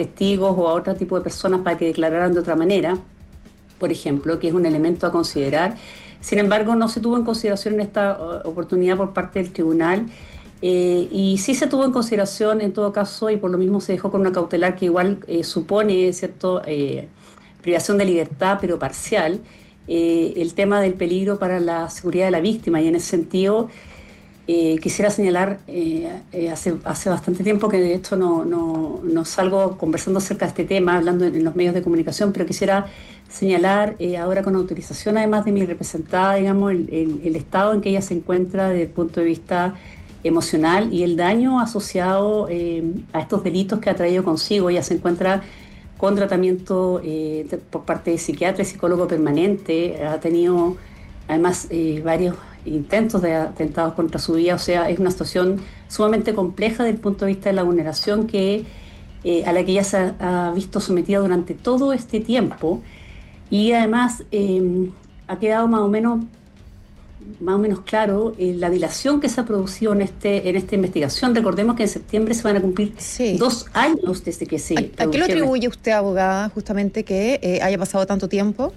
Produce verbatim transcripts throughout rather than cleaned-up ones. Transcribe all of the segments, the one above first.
testigos o a otro tipo de personas para que declararan de otra manera, por ejemplo, que es un elemento a considerar. Sin embargo, no se tuvo en consideración en esta uh, oportunidad por parte del tribunal, eh, y sí se tuvo en consideración en todo caso, y por lo mismo se dejó con una cautelar que igual eh, supone, ¿cierto?, eh, privación de libertad, pero parcial, eh, el tema del peligro para la seguridad de la víctima, y en ese sentido eh, quisiera señalar, eh, eh, hace, hace bastante tiempo que de hecho no, no, no salgo conversando acerca de este tema, hablando en, en los medios de comunicación, pero quisiera señalar eh, ahora con autorización, además de mi representada, digamos, el, el, el estado en que ella se encuentra desde el punto de vista emocional y el daño asociado eh, a estos delitos que ha traído consigo. Ella se encuentra con tratamiento eh, de, por parte de psiquiatra y psicólogo permanente, ha tenido además eh, varios intentos de atentados contra su vida, o sea, es una situación sumamente compleja desde el punto de vista de la vulneración que, eh, a la que ella se ha, ha visto sometida durante todo este tiempo, y además eh, ha quedado más o menos más o menos claro eh, la dilación que se ha producido en este en esta investigación. Recordemos que en septiembre se van a cumplir sí. dos años desde que se ¿A, ¿a qué lo atribuye usted, abogada, justamente que eh, haya pasado tanto tiempo?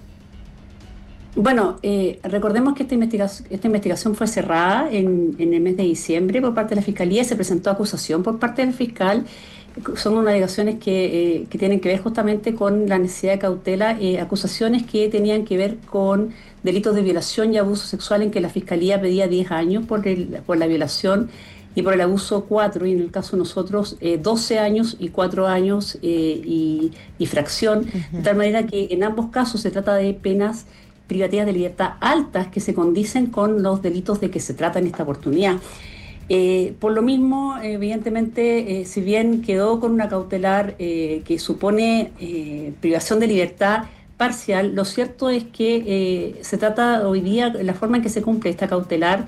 Bueno, eh, recordemos que esta investigación, esta investigación fue cerrada en, en el mes de diciembre por parte de la Fiscalía, se presentó acusación por parte del fiscal. Son unas alegaciones que, eh, que tienen que ver justamente con la necesidad de cautela, eh, acusaciones que tenían que ver con delitos de violación y abuso sexual, en que la Fiscalía pedía diez años por, el, por la violación, y por el abuso cuatro, y en el caso de nosotros eh, doce años y cuatro años eh, y, y fracción, uh-huh. De tal manera que en ambos casos se trata de penas privativas de libertad altas que se condicen con los delitos de que se trata en esta oportunidad. Eh, por lo mismo, evidentemente, eh, si bien quedó con una cautelar eh, que supone eh, privación de libertad parcial, lo cierto es que eh, se trata hoy día, la forma en que se cumple esta cautelar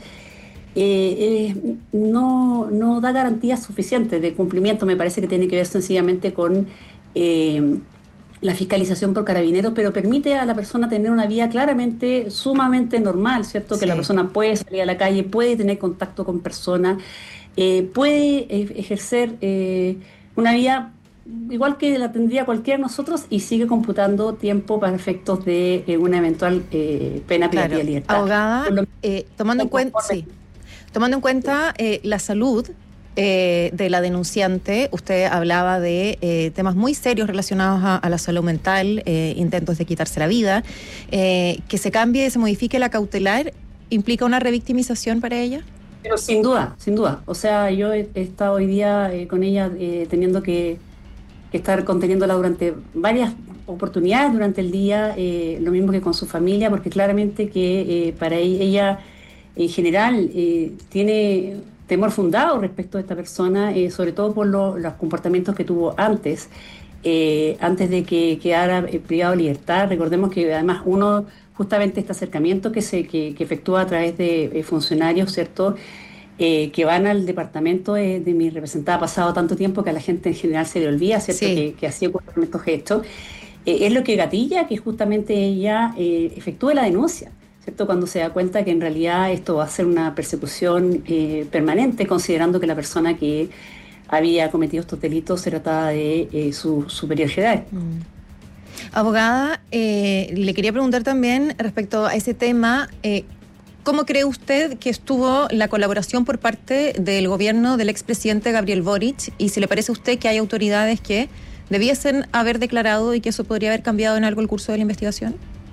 eh, eh, no, no da garantías suficientes de cumplimiento. Me parece que tiene que ver sencillamente con eh, la fiscalización por carabineros, pero permite a la persona tener una vida claramente sumamente normal, ¿cierto? Sí. Que la persona puede salir a la calle, puede tener contacto con personas, eh, puede eh, ejercer eh, una vida igual que la tendría cualquiera de nosotros, y sigue computando tiempo para efectos de eh, una eventual eh, pena privativa claro. de libertad. Abogada, lo, eh, tomando, en cuen- sí. tomando en cuenta eh, la salud Eh, de la denunciante, usted hablaba de eh, temas muy serios relacionados a, a la salud mental, eh, intentos de quitarse la vida, eh, que se cambie, se modifique la cautelar, ¿implica una revictimización para ella? Pero sin duda, sin duda. O sea, yo he, he estado hoy día eh, con ella eh, teniendo que, que estar conteniéndola durante varias oportunidades durante el día, eh, lo mismo que con su familia, porque claramente que eh, para ella en general eh, tiene temor fundado respecto a esta persona, eh, sobre todo por lo, los comportamientos que tuvo antes, eh, antes de que quedara eh, privado de libertad. Recordemos que además uno, justamente este acercamiento que se que, que efectúa a través de eh, funcionarios, ¿cierto?, eh, que van al departamento de, de mi representada, ha pasado tanto tiempo que a la gente en general se le olvida, ¿cierto?, sí. que, que así ocurren estos gestos, eh, es lo que gatilla que justamente ella eh, efectúe la denuncia, ¿cierto?, cuando se da cuenta que en realidad esto va a ser una persecución eh, permanente, considerando que la persona que había cometido estos delitos se trataba de eh, su superior jerárquico. Mm. Abogada, eh, le quería preguntar también respecto a ese tema, eh, ¿cómo cree usted que estuvo la colaboración por parte del gobierno del expresidente Gabriel Boric? Y si le parece a usted que hay autoridades que debiesen haber declarado y que eso podría haber cambiado en algo el curso de la investigación.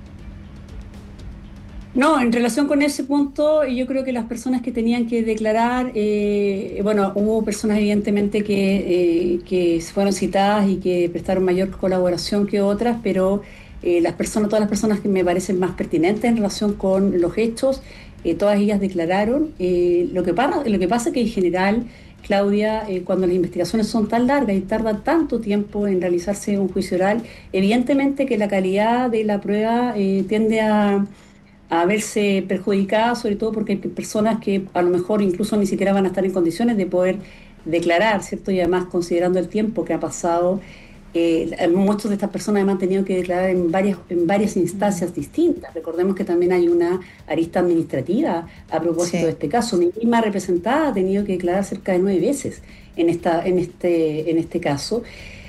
No, en relación con ese punto, yo creo que las personas que tenían que declarar, eh, bueno, hubo personas evidentemente que, eh, que fueron citadas y que prestaron mayor colaboración que otras, pero eh, las personas, todas las personas que me parecen más pertinentes en relación con los hechos, eh, todas ellas declararon. Eh, lo que pasa, lo que pasa es que en general, Claudia, eh, cuando las investigaciones son tan largas y tardan tanto tiempo en realizarse un juicio oral, evidentemente que la calidad de la prueba eh, tiende a a verse perjudicada, sobre todo porque hay personas que a lo mejor incluso ni siquiera van a estar en condiciones de poder declarar, ¿cierto? Y además, considerando el tiempo que ha pasado, eh, muchas de estas personas además han tenido que declarar en varias, en varias instancias distintas. Recordemos que también hay una arista administrativa a propósito sí. de este caso. Mi misma representada ha tenido que declarar cerca de nueve veces en, esta, en, este, en este caso.